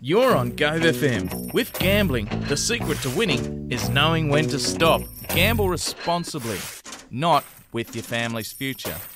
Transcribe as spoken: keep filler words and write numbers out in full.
You're on Gove F M. With gambling, the secret to winning is knowing when to stop. Gamble responsibly, not with your family's future.